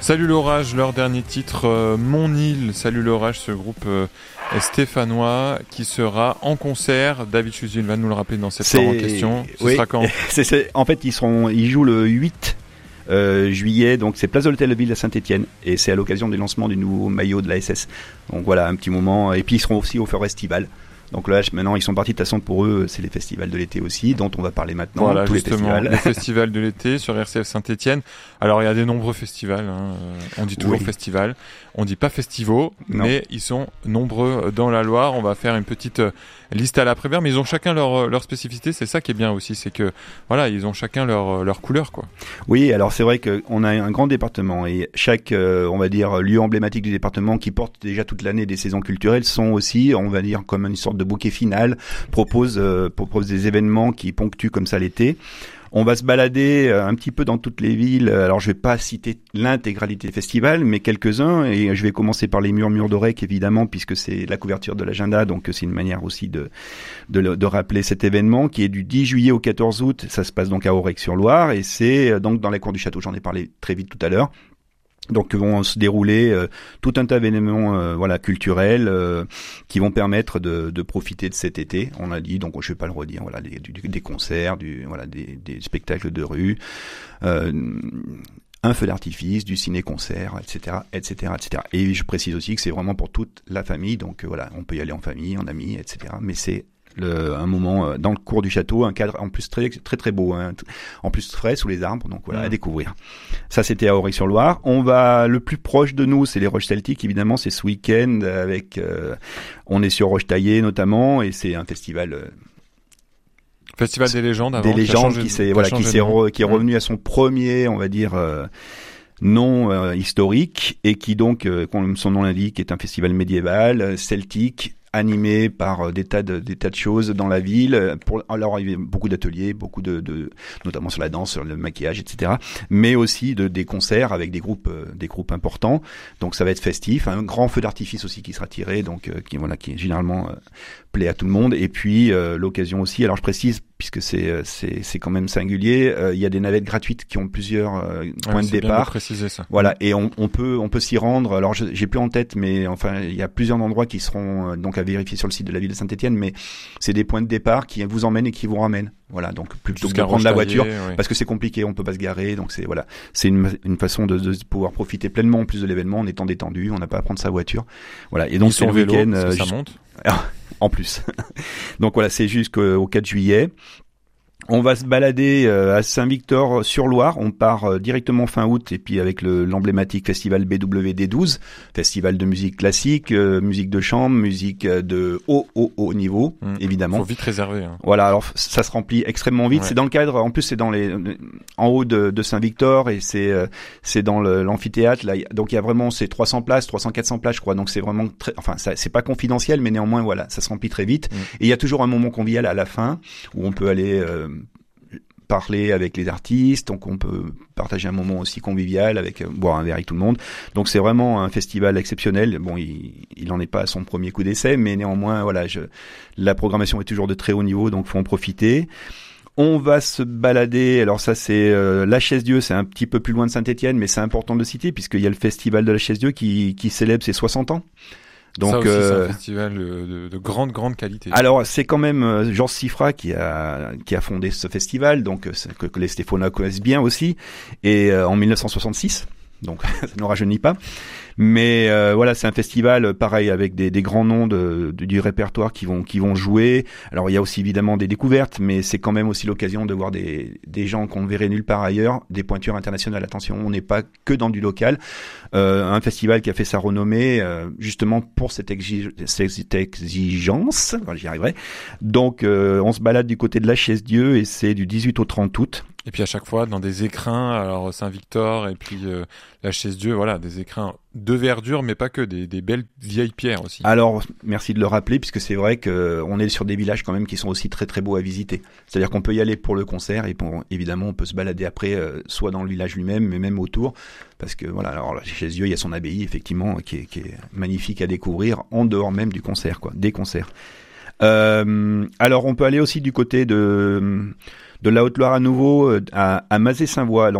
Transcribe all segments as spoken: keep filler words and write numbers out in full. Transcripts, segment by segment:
Salut l'orage, leur dernier titre, euh, Mon île. Salut l'orage, ce groupe euh, stéphanois qui sera en concert. David Chuzil va nous le rappeler dans cette heure en question. Ce oui, sera quand c'est, c'est... En fait, ils, seront... ils jouent le huit euh, juillet, donc c'est place de l'Hôtel de Ville à Saint-Étienne. Et c'est à l'occasion du lancement du nouveau maillot de la S S. Donc voilà, un petit moment. Et puis ils seront aussi au Forestival. Donc là, maintenant, ils sont partis. De toute façon, pour eux, c'est les festivals de l'été aussi, dont on va parler maintenant. Voilà, tous justement, les festivals. les festivals de l'été sur R C F Saint-Étienne. Alors, il y a des nombreux festivals. Hein. On dit toujours oui. festival. On dit pas festivals, non. mais ils sont nombreux dans la Loire. On va faire une petite liste à l'après-vert, mais ils ont chacun leur leur spécificité. C'est ça qui est bien aussi, c'est que voilà, ils ont chacun leur leur couleur, quoi. Oui, alors c'est vrai qu'on a un grand département et chaque, euh, on va dire, lieu emblématique du département qui porte déjà toute l'année des saisons culturelles sont aussi, on va dire, comme une sorte de bouquet final, propose euh, propose des événements qui ponctuent comme ça l'été. On va se balader un petit peu dans toutes les villes. Alors, je vais pas citer l'intégralité des festivals, mais quelques-uns. Et je vais commencer par les Murmures d'Aurec, évidemment, puisque c'est la couverture de l'agenda. Donc, c'est une manière aussi de, de, de rappeler cet événement qui est du dix juillet au quatorze août. Ça se passe donc à Aurec-sur-Loire. Et c'est donc dans la cour du château. J'en ai parlé très vite tout à l'heure. Donc vont se dérouler euh, tout un tas d'événements euh, voilà culturels euh, qui vont permettre de, de profiter de cet été. On a dit, donc je vais pas le redire, voilà des, du, des concerts, du voilà des, des spectacles de rue, euh, un feu d'artifice, du ciné-concert, et cetera, et cetera, et cetera. Et je précise aussi que c'est vraiment pour toute la famille, donc euh, voilà, on peut y aller en famille, en amis, et cetera. Mais c'est Le, un moment euh, dans le cours du château, un cadre en plus très très très beau, hein, en plus frais sous les arbres, donc voilà, mmh. à découvrir. Ça c'était à Aurec-sur-Loire. On va le plus proche de nous, c'est les Roches Celtiques, évidemment, c'est ce week-end avec, euh, on est sur Roche-Taillée notamment, et c'est un festival. Euh, Festival des légendes, avant, des légendes qui, qui s'est voilà qui s'est re, qui est revenu mmh. à son premier, on va dire. Euh, nom euh, historique et qui donc, euh, comme son nom l'indique, est un festival médiéval, celtique, animé par des tas de des tas de choses dans la ville. Pour, alors il y a beaucoup d'ateliers, beaucoup de, de notamment sur la danse, sur le maquillage, et cetera. Mais aussi de des concerts avec des groupes euh, des groupes importants. Donc ça va être festif. Un grand feu d'artifice aussi qui sera tiré, donc euh, qui voilà qui généralement euh, plaît à tout le monde. Et puis euh, l'occasion aussi. Alors je précise puisque c'est c'est c'est quand même singulier. Euh, il y a des navettes gratuites qui ont plusieurs euh, points ouais, de départ. Bien de préciser ça. Voilà, et on, on peut on peut s'y rendre. Alors je, j'ai plus en tête, mais enfin il y a plusieurs endroits qui seront euh, donc à vérifier sur le site de la ville de Saint-Étienne, mais c'est des points de départ qui vous emmènent et qui vous ramènent. Voilà, donc plutôt que de prendre la voiture, oui. Parce que c'est compliqué, on peut pas se garer, donc c'est voilà, c'est une, une façon de, de pouvoir profiter pleinement en plus de l'événement en étant détendu. On n'a pas à prendre sa voiture. Voilà, et donc c'est le week-end, euh, ça monte. En plus. Donc voilà, c'est jusqu'au quatre juillet. On va se balader euh, à Saint-Victor-sur-Loire. On part euh, directement fin août et puis avec le, l'emblématique festival B W D douze, festival de musique classique, euh, musique de chambre, musique de haut, haut, haut niveau, mmh. évidemment. Faut vite réserver. Hein. Voilà, alors ça se remplit extrêmement vite. Ouais. C'est dans le cadre, en plus c'est dans les, en haut de, de Saint-Victor et c'est euh, c'est dans le, l'amphithéâtre. Là, donc il y a vraiment ces trois cents places, trois cents, quatre cents places, je crois. Donc c'est vraiment très, enfin ça, c'est pas confidentiel, mais néanmoins voilà, ça se remplit très vite. Mmh. Et il y a toujours un moment convivial à la fin où on peut aller euh, parler avec les artistes, donc on peut partager un moment aussi convivial avec euh, boire un verre avec tout le monde. Donc c'est vraiment un festival exceptionnel. Bon, il il en est pas à son premier coup d'essai, mais néanmoins voilà, je, la programmation est toujours de très haut niveau, donc faut en profiter. On va se balader, alors ça c'est euh, la Chaise-Dieu, c'est un petit peu plus loin de Saint-Étienne, mais c'est important de le citer puisqu'il y a le festival de la Chaise-Dieu qui qui célèbre ses soixante ans. Donc, ça aussi, euh, c'est un festival de, de grande, grande qualité. Alors, c'est quand même euh, Georges Siffra qui a qui a fondé ce festival, donc que, que les Stéphanois connaissent bien aussi, et euh, en dix-neuf cent soixante-six. Donc, ça ne rajeunit pas. Mais euh, voilà, c'est un festival pareil avec des, des grands noms de, de, du répertoire qui vont qui vont jouer. Alors il y a aussi évidemment des découvertes, mais c'est quand même aussi l'occasion de voir des des gens qu'on ne verrait nulle part ailleurs, des pointures internationales. Attention, on n'est pas que dans du local. Euh, un festival qui a fait sa renommée euh, justement pour cette, exige, cette exigence. Enfin, j'y arriverai. Donc euh, on se balade du côté de la Chaise-Dieu et c'est du dix-huit au trente août. Et puis à chaque fois dans des écrins, alors Saint-Victor et puis euh, la Chaise-Dieu, voilà, des écrins de verdure, mais pas que, des, des belles vieilles pierres aussi. Alors, merci de le rappeler, puisque c'est vrai que on est sur des villages quand même qui sont aussi très très beaux à visiter. C'est-à-dire qu'on peut y aller pour le concert et pour, évidemment on peut se balader après, euh, soit dans le village lui-même, mais même autour, parce que voilà, alors chez Dieu il y a son abbaye effectivement qui est, qui est magnifique à découvrir en dehors même du concert, quoi, des concerts. Euh, alors on peut aller aussi du côté de de la Haute-Loire à nouveau à, à Mazé-Saint-Voix. Alors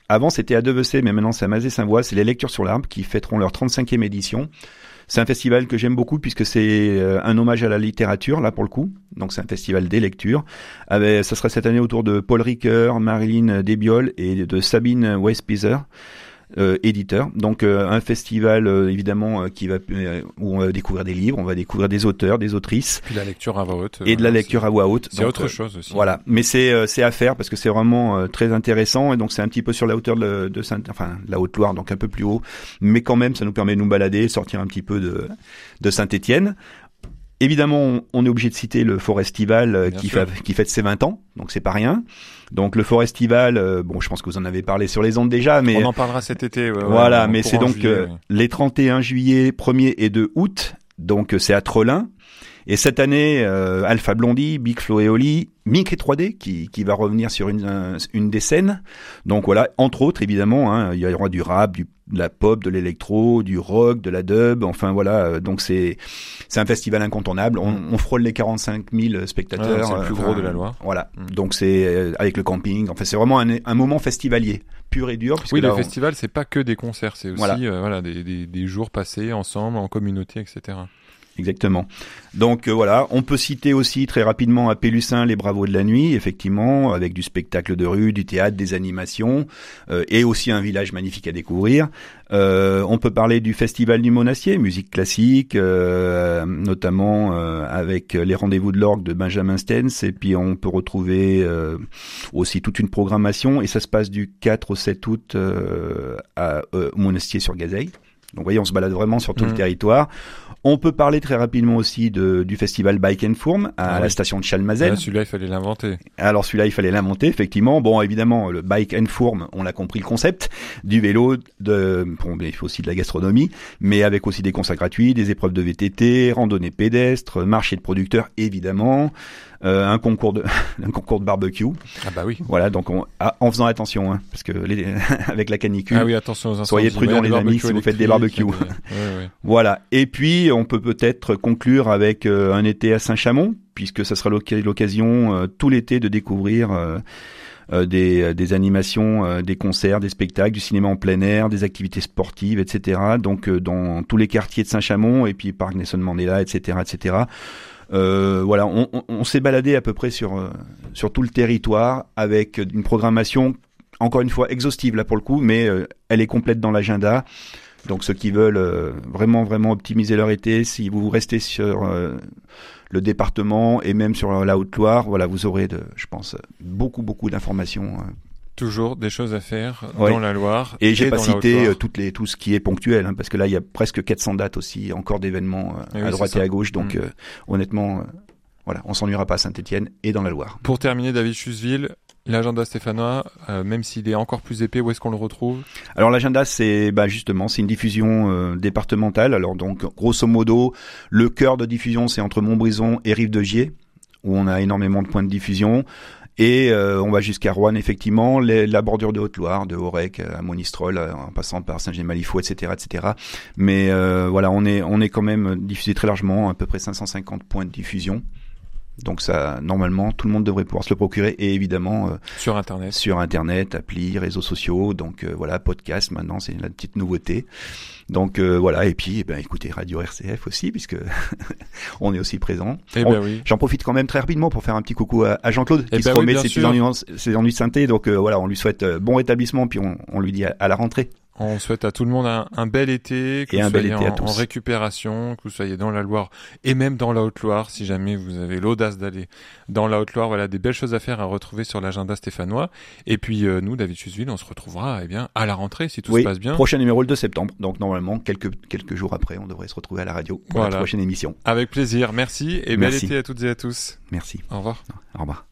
Avant, c'était à Devecey, mais maintenant c'est à Mazet-Saint-Voix. C'est les Lectures sur l'Arbre qui fêteront leur trente-cinquième édition. C'est un festival que j'aime beaucoup puisque c'est un hommage à la littérature, là pour le coup. Donc c'est un festival des lectures. Avec, ça sera cette année autour de Paul Ricoeur, Marilyn Desbiol et de Sabine Weisspizer. Euh, éditeur, donc euh, un festival euh, évidemment euh, qui va euh, où on va découvrir des livres, on va découvrir des auteurs, des autrices, puis la lecture à voix haute, et de la lecture à voix haute. C'est donc, autre chose aussi. Voilà, mais c'est euh, c'est à faire parce que c'est vraiment euh, très intéressant et donc c'est un petit peu sur la hauteur de, de Saint, enfin la Haute-Loire, donc un peu plus haut, mais quand même ça nous permet de nous balader, sortir un petit peu de de Saint-Étienne. Évidemment, on, on est obligé de citer le Forestival euh, qui, fa- qui fête ses vingt ans, donc c'est pas rien. Donc le Forestival, euh, bon, je pense que vous en avez parlé sur les ondes déjà, mais on en parlera cet été. Ouais, voilà, ouais, mais c'est donc juillet, euh, ouais. les trente et un juillet, premier et deux août, donc c'est à Trelin. Et cette année, euh, Alpha Blondie, Big Flo et Oli, Mick et trois D qui, qui va revenir sur une, un, une des scènes. Donc voilà, entre autres évidemment, hein, il y aura du rap, du, de la pop, de l'électro, du rock, de la dub. Enfin voilà, euh, donc c'est c'est un festival incontournable. On, on frôle les quarante-cinq mille spectateurs. Ouais, c'est le plus gros enfin, de la Loire. Voilà, Mm. donc c'est euh, avec le camping. Enfin c'est vraiment un, un moment festivalier pur et dur. Oui, là, le on... festival c'est pas que des concerts, c'est aussi voilà, euh, voilà des, des des jours passés ensemble en communauté, et cetera. Exactement. Donc euh, voilà, on peut citer aussi très rapidement à Pélussin les Bravos de la Nuit, effectivement, avec du spectacle de rue, du théâtre, des animations, euh, et aussi un village magnifique à découvrir. Euh, on peut parler du Festival du Monastier, musique classique, euh, notamment euh, avec les Rendez-vous de l'Orgue de Benjamin Stens, et puis on peut retrouver euh, aussi toute une programmation, et ça se passe du quatre au sept août euh, à euh, Monastier-sur-Gazeille. Donc vous voyez, on se balade vraiment sur tout mmh. le territoire. On peut parler très rapidement aussi de, du festival Bike and Fourm à ah, la oui. station de Chalmazel. Ah, celui-là, il fallait l'inventer. Alors celui-là, il fallait l'inventer, effectivement. Bon, évidemment, le Bike and Fourm, on l'a compris le concept, du vélo, de, bon, il faut aussi de la gastronomie, mais avec aussi des concerts gratuits, des épreuves de V T T, randonnées pédestres, marché de producteurs, évidemment. Euh, un concours de un concours de barbecue. Ah bah oui. Voilà, donc on, ah, en faisant attention, hein, parce que les, avec la canicule. Ah oui, attention aux incendies. Soyez prudents les amis si vous faites des barbecues. Des... Ouais, ouais. Voilà. Et puis on peut peut-être conclure avec euh, un été à Saint-Chamond, puisque ça sera l'occasion euh, tout l'été de découvrir euh, euh, des, des animations, euh, des concerts, des spectacles, du cinéma en plein air, des activités sportives, et cetera. Donc euh, dans tous les quartiers de Saint-Chamond et puis Parc Nelson Mandela, et cetera, et cetera. Euh, voilà, on, on, on s'est baladé à peu près sur euh, sur tout le territoire avec une programmation encore une fois exhaustive là pour le coup, mais euh, elle est complète dans l'agenda. Donc ceux qui veulent euh, vraiment vraiment optimiser leur été, si vous restez sur euh, le département et même sur la Haute-Loire, voilà, vous aurez de, je pense, beaucoup beaucoup d'informations. Euh, Toujours des choses à faire ouais. dans la Loire. Et, et j'ai pas cité euh, toutes les tout ce qui est ponctuel, hein, parce que là il y a presque quatre cents dates aussi, encore d'événements euh, à oui, droite et à gauche. Donc mmh. euh, honnêtement, euh, voilà, on s'ennuiera pas à Saint-Étienne et dans la Loire. Pour terminer, David Chusville, l'agenda stéphanois, euh, même s'il est encore plus épais, où est-ce qu'on le retrouve ? Alors l'agenda, c'est bah justement, c'est une diffusion euh, départementale. Alors donc grosso modo, le cœur de diffusion, c'est entre Montbrison et Rive-de-Gier, où on a énormément de points de diffusion. Et euh, on va jusqu'à Roanne, effectivement, les, la bordure de Haute-Loire, de Aurec à Monistrol, en passant par Saint-Génie-Malifaux, et cetera, et cetera. Mais euh, voilà, on est on est quand même diffusé très largement, à peu près cinq cent cinquante points de diffusion. Donc ça, normalement, tout le monde devrait pouvoir se le procurer. Et évidemment, euh, sur Internet, sur Internet, applis, réseaux sociaux. Donc euh, voilà, podcast. Maintenant, c'est la petite nouveauté. Donc euh, voilà. Et puis, eh ben, écoutez, Radio R C F aussi, puisque on est aussi présent. Eh ben oui. J'en profite quand même très rapidement pour faire un petit coucou à, à Jean-Claude, eh qui ben se remet oui, de ses ennuis, ses ennuis de synthé. Donc euh, voilà, on lui souhaite euh, bon rétablissement, puis on, on lui dit à, à la rentrée. On souhaite à tout le monde un, un bel été, que et vous un bel soyez été en, à tous. en récupération, que vous soyez dans la Loire et même dans la Haute-Loire, si jamais vous avez l'audace d'aller dans la Haute-Loire. Voilà, des belles choses à faire à retrouver sur l'agenda stéphanois. Et puis euh, nous, David Chusville, on se retrouvera eh bien à la rentrée si tout oui, se passe bien. Prochain numéro le deux septembre. Donc normalement, quelques quelques jours après, on devrait se retrouver à la radio pour voilà. la prochaine émission. Avec plaisir. Merci et Merci. bel été à toutes et à tous. Merci. Au revoir. Au revoir.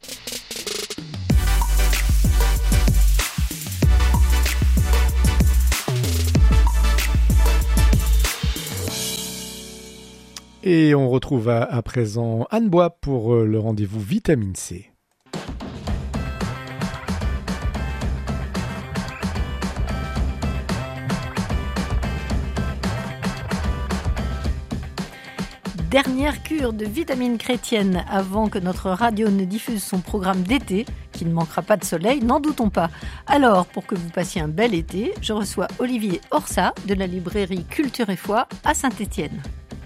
Et on retrouve à, à présent Anne Bois pour euh, le rendez-vous Vitamine C. Dernière cure de vitamines chrétiennes avant que notre radio ne diffuse son programme d'été, qui ne manquera pas de soleil, n'en doutons pas. Alors, pour que vous passiez un bel été, je reçois Olivier Orsat de la librairie Culture et Foi à Saint-Étienne.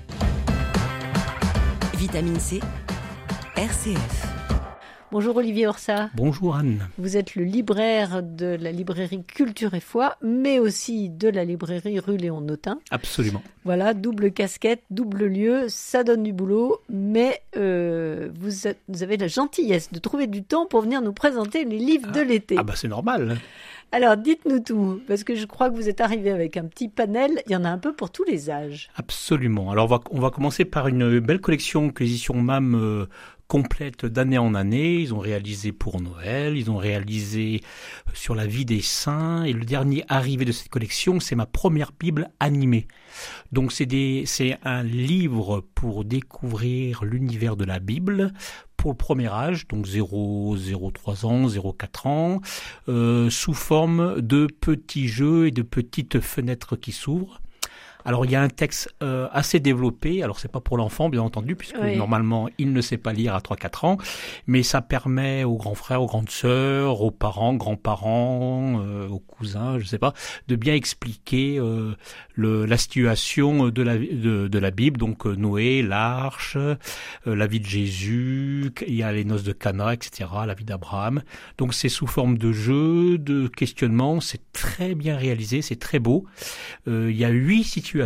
Vitamine C, R C F. Bonjour Olivier Orsat. Bonjour Anne. Vous êtes le libraire de la librairie Culture et Foi, mais aussi de la librairie rue Léon Notin. Absolument. Voilà, double casquette, double lieu, ça donne du boulot, mais euh, vous, a, vous avez la gentillesse de trouver du temps pour venir nous présenter les livres ah, de l'été. Ah bah c'est normal. Alors dites-nous tout, parce que je crois que vous êtes arrivé avec un petit panel, il y en a un peu pour tous les âges. Absolument. Alors on va, on va commencer par une belle collection que les éditions M A M euh, complète d'année en année. Ils ont réalisé pour Noël, ils ont réalisé sur la vie des saints, et le dernier arrivé de cette collection, c'est ma première Bible animée. Donc c'est, des, c'est un livre pour découvrir l'univers de la Bible pour le premier âge, donc zéro, zéro trois ans, zéro quatre ans, euh, sous forme de petits jeux et de petites fenêtres qui s'ouvrent. Alors il y a un texte euh, assez développé, alors c'est pas pour l'enfant bien entendu, puisque oui. Normalement il ne sait pas lire à trois quatre ans, mais ça permet aux grands frères, aux grandes sœurs, aux parents, grands-parents, euh, aux cousins, je sais pas, de bien expliquer euh, le, la situation de la, de, de la Bible, donc euh, Noé, l'arche, euh, la vie de Jésus, il y a les noces de Cana, et cetera, la vie d'Abraham. Donc c'est sous forme de jeu, de questionnement, c'est très bien réalisé, c'est très beau. Euh, il y a huit situations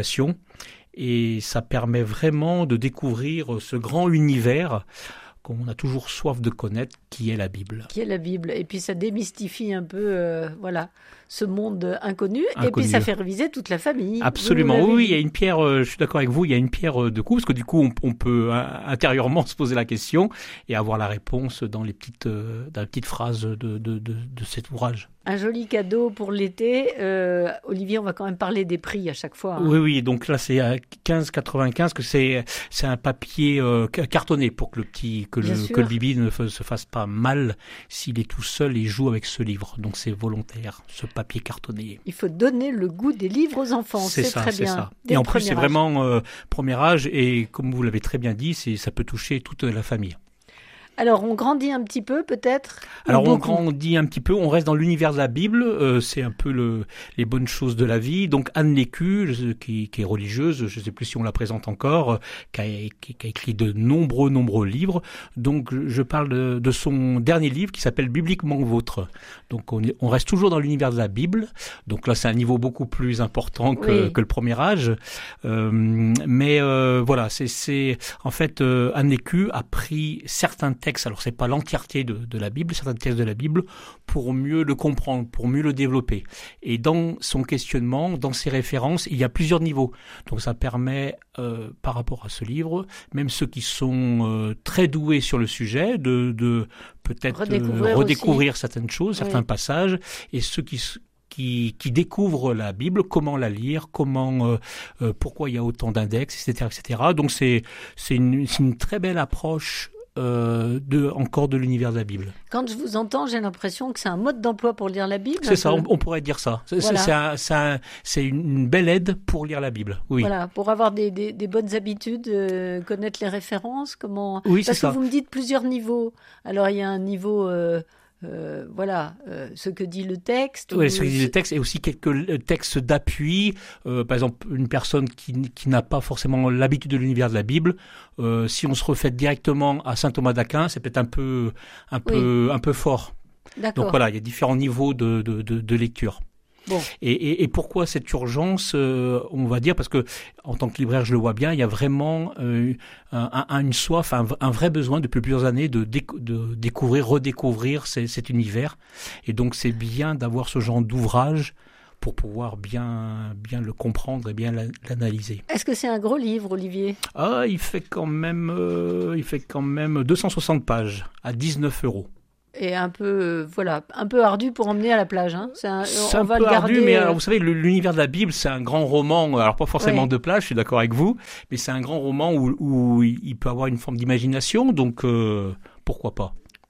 et ça permet vraiment de découvrir ce grand univers qu'on a toujours soif de connaître, qui est la Bible. Qui est la Bible. Et puis ça démystifie un peu euh, voilà, ce monde inconnu. inconnu. Et puis ça fait réviser toute la famille. Absolument. Oui, oui, il y a une pierre, euh, je suis d'accord avec vous, il y a une pierre de coup, parce que du coup, on, on peut hein, intérieurement se poser la question et avoir la réponse dans les petites, euh, dans les petites phrases de, de, de, de cet ouvrage. Un joli cadeau pour l'été. Euh, Olivier, on va quand même parler des prix à chaque fois. Hein. Oui, oui. Donc là, c'est à quinze quatre-vingt-quinze que c'est, c'est un papier euh, cartonné pour que le petit, que le, que le bibi ne f- se fasse pas mal s'il est tout seul et joue avec ce livre. Donc c'est volontaire, ce papier cartonné. Il faut donner le goût des livres aux enfants. C'est, c'est ça, très c'est bien. Ça. Et en plus, c'est âge. vraiment euh, premier âge et comme vous l'avez très bien dit, c'est, ça peut toucher toute la famille. Alors, on grandit un petit peu, peut-être ? Alors, on grandit un petit peu, on reste dans l'univers de la Bible, euh, c'est un peu le, les bonnes choses de la vie. Donc, Anne Lécu, qui, qui est religieuse, je ne sais plus si on la présente encore, euh, qui, a, qui, qui a écrit de nombreux, nombreux livres. Donc, je parle de, de son dernier livre qui s'appelle « Bibliquement vôtre ». Donc, on, est, on reste toujours dans l'univers de la Bible. Donc là, c'est un niveau beaucoup plus important que, oui. que le premier âge. Euh, mais euh, voilà, c'est, c'est en fait, euh, Anne Lécu a pris certains textes, alors c'est pas l'entièreté de, de la Bible, certains textes de la Bible, pour mieux le comprendre, pour mieux le développer. Et dans son questionnement, dans ses références, il y a plusieurs niveaux. Donc ça permet, euh, par rapport à ce livre, même ceux qui sont euh, très doués sur le sujet, de, de peut-être redécouvrir, euh, redécouvrir certaines choses, certains oui. passages, et ceux qui Qui, qui découvrent la Bible, comment la lire, comment, euh, euh, pourquoi il y a autant d'index, et cetera, et cetera. Donc c'est c'est une, c'est une très belle approche. Euh, de, encore de l'univers de la Bible. Quand je vous entends, j'ai l'impression que c'est un mode d'emploi pour lire la Bible. C'est ça, on, on pourrait dire ça. C'est, voilà. c'est, un, c'est, un, c'est une belle aide pour lire la Bible. Oui. Voilà, pour avoir des, des, des bonnes habitudes, euh, connaître les références, comment. Oui, Parce c'est que ça. vous me dites plusieurs niveaux. Alors il y a un niveau. Euh... Euh, voilà, euh, ce que dit le texte. Oui, ce que dit le texte, et aussi quelques textes d'appui. Euh, par exemple, une personne qui, qui n'a pas forcément l'habitude de l'univers de la Bible, euh, si on se refait directement à saint Thomas d'Aquin, c'est peut-être un peu, un peu, oui. un peu fort. D'accord. Donc voilà, il y a différents niveaux de, de, de, de lecture. Bon. Et, et, et pourquoi cette urgence, euh, on va dire, parce que en tant que libraire, je le vois bien, il y a vraiment euh, un, un, une soif, un, un vrai besoin depuis plusieurs années de, déc- de découvrir, redécouvrir ces, cet univers. Et donc, c'est bien d'avoir ce genre d'ouvrage pour pouvoir bien, bien le comprendre et bien l'analyser. Est-ce que c'est un gros livre, Olivier ? Ah, il fait quand même, euh, il fait quand même deux cent soixante pages à dix-neuf euros. Et un peu, euh, voilà, un peu ardu pour emmener à la plage. Hein. C'est un, c'est on un va peu le garder, ardu, mais euh... alors, vous savez, le, l'univers de la Bible, c'est un grand roman, alors pas forcément oui. de plage, je suis d'accord avec vous, mais c'est un grand roman où, où il peut avoir une forme d'imagination, donc euh, pourquoi pas ?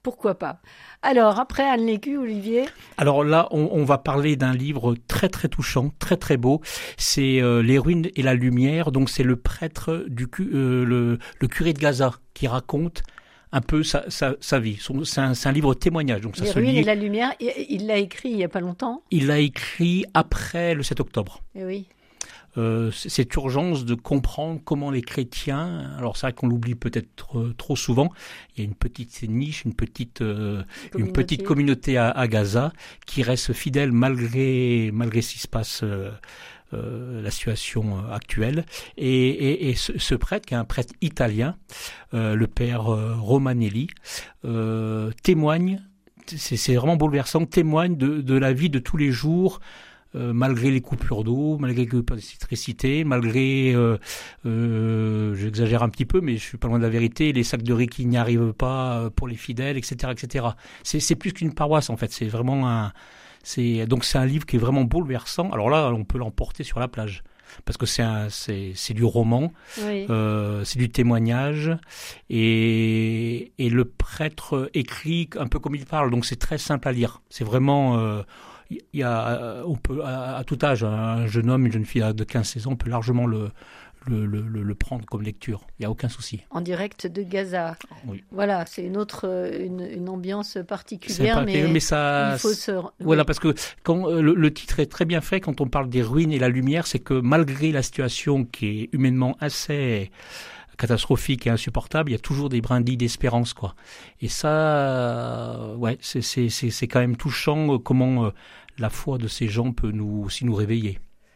pourquoi pas. Alors, après Anne Lécu, Olivier? Alors là, on, on va parler d'un livre très très touchant, très très beau. C'est euh, Les ruines et la lumière. Donc c'est le prêtre, du euh, le, le curé de Gaza qui raconte un peu sa, sa, sa vie. Son, c'est, un, c'est un livre témoignage. Donc ça Les se ruines lit. et la lumière, il l'a écrit il n'y a pas longtemps? Il l'a écrit après le sept octobre. Eh oui. Euh, cette urgence de comprendre comment les chrétiens, alors c'est vrai qu'on l'oublie peut-être euh, trop souvent, il y a une petite niche, une petite, euh, une petite communauté à, à Gaza qui reste fidèle malgré, malgré ce qui se passe, euh, euh, la situation actuelle. Et, et, et ce, ce prêtre, qui est un prêtre italien, euh, le père euh, Romanelli, euh, témoigne, c'est, c'est vraiment bouleversant, témoigne de, de la vie de tous les jours. Euh, malgré les coupures d'eau, malgré les coupures d'électricité, malgré, euh, euh, j'exagère un petit peu, mais je suis pas loin de la vérité, les sacs de riz qui n'y arrivent pas pour les fidèles, et cetera, et cetera. C'est, c'est plus qu'une paroisse en fait. C'est vraiment un, c'est donc c'est un livre qui est vraiment bouleversant. Alors là, on peut l'emporter sur la plage parce que c'est un, c'est, c'est du roman, oui. euh, c'est du témoignage et et le prêtre écrit un peu comme il parle, donc c'est très simple à lire. C'est vraiment euh, il y a, on peut, à, à tout âge, un jeune homme, une jeune fille de quinze seize ans, on peut largement le, le, le, le prendre comme lecture. Il n'y a aucun souci. En direct de Gaza. Oui. Voilà, c'est une autre, une, une ambiance particulière, pas, mais, mais ça, il faut se... Voilà, oui. parce que quand, le, le titre est très bien fait quand on parle des ruines et la lumière, c'est que malgré la situation qui est humainement assez catastrophique et insupportable, il y a toujours des brindilles d'espérance, quoi. Et ça, euh, ouais, c'est, c'est, c'est, c'est quand même touchant euh, comment euh, la foi de ces gens peut nous aussi nous réveiller.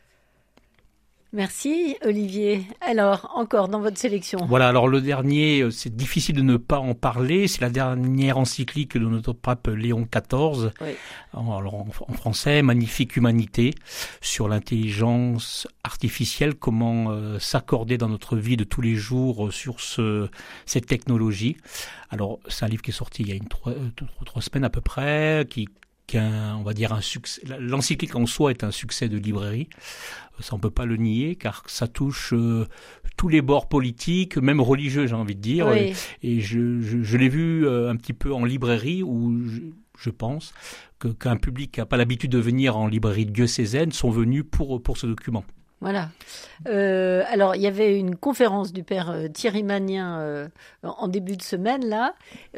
Merci Olivier. Alors, encore dans votre sélection. Voilà, alors le dernier, c'est difficile de ne pas en parler, c'est la dernière encyclique de notre pape Léon quatorze, oui. Alors en, en français, Magnifique humanité, sur l'intelligence artificielle, comment euh, s'accorder dans notre vie de tous les jours euh, sur ce, cette technologie. Alors c'est un livre qui est sorti il y a une trois, trois, trois semaines à peu près, qui qu'un, on va dire un succès. L'encyclique en soi est un succès de librairie. Ça, on peut pas le nier, car ça touche euh, tous les bords politiques, même religieux, j'ai envie de dire. Oui. Et, et je, je, je l'ai vu euh, un petit peu en librairie, où je, je pense que, qu'un public qui n'a pas l'habitude de venir en librairie diocésaine sont venus pour, pour ce document. Voilà. Euh, alors, il y avait une conférence du père euh, Thierry Magnin euh, en début de semaine, là.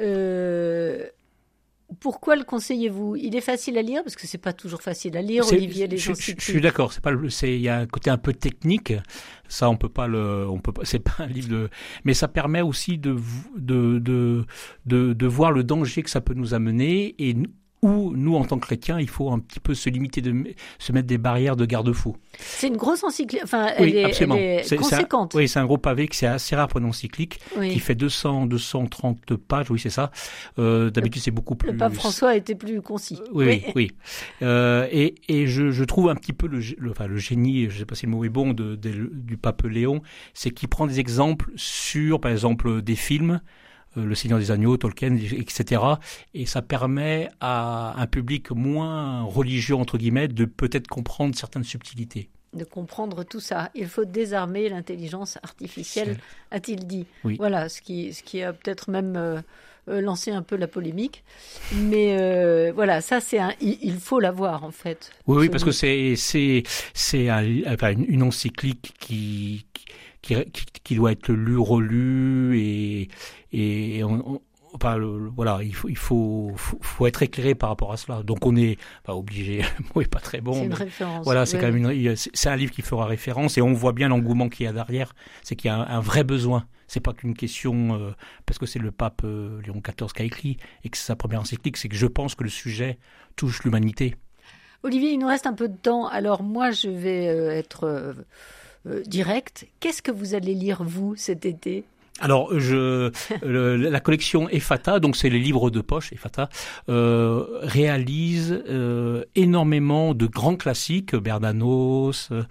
Euh, Pourquoi le conseillez-vous? Il est facile à lire, parce que c'est pas toujours facile à lire, c'est, Olivier. Les je, je, je suis d'accord. C'est pas le, c'est, il y a un côté un peu technique. Ça, on peut pas le, on peut pas. C'est pas un livre de, mais ça permet aussi de, de, de, de, de voir le danger que ça peut nous amener et où nous, en tant que chrétiens, il faut un petit peu se limiter, de se mettre des barrières de garde-fou. C'est une grosse encyclique, enfin, oui, elle est, absolument. Elle est c'est, conséquente. C'est un, oui, c'est un gros pavé, que c'est assez rare pour une encyclique, oui. Qui fait deux cents, deux cent trente pages, oui, c'est ça. Euh, d'habitude, le, c'est beaucoup plus... Le pape François était plus concis. Oui, oui, oui. oui. Euh, et et je, je trouve un petit peu le, le, enfin, le génie, je ne sais pas si le mot est bon, de, de, du pape Léon, c'est qu'il prend des exemples sur, par exemple, des films, Le Seigneur des Agneaux, Tolkien, et cetera. Et ça permet à un public moins religieux, entre guillemets, de peut-être comprendre certaines subtilités. De comprendre tout ça. Il faut désarmer l'intelligence artificielle, C'est... a-t-il dit. Oui. Voilà, ce qui, ce qui a peut-être même euh, lancé un peu la polémique. Mais euh, voilà, ça, c'est un, il, il faut l'avoir, en fait. Oui, oui, parce que c'est, c'est, c'est un, enfin, une, une encyclique qui... qui Qui, qui, qui doit être lu, relu et, et on, on, enfin, le, voilà, il faut, il faut, faut, faut être éclairé par rapport à cela. Donc on est pas obligé, le mot est pas très bon. C'est une mais, référence. Voilà, c'est ouais. quand même une, c'est, c'est un livre qui fera référence et on voit bien l'engouement qu'il y a derrière. C'est qu'il y a un, un vrai besoin. C'est pas qu'une question euh, parce que c'est le pape euh, Léon quatorze qui a écrit et que c'est sa première encyclique. C'est que je pense que le sujet touche l'humanité. Olivier, il nous reste un peu de temps. Alors moi, je vais euh, être euh, Euh, direct. Qu'est-ce que vous allez lire, vous, cet été? Alors, je, le, la collection Ephata, donc c'est les livres de poche, Ephata, euh, réalise euh, énormément de grands classiques, Bernanos, euh,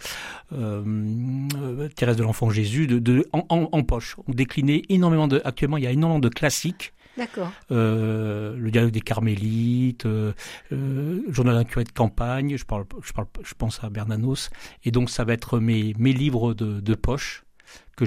euh, Thérèse de l'Enfant Jésus, de, de, en, en, en poche. On déclinait énormément de, actuellement, il y a énormément de classiques. D'accord. Euh, le dialogue des Carmélites, euh, euh, journal d'un curé de campagne, je parle, je parle, je pense à Bernanos, et donc ça va être mes, mes livres de, de poche.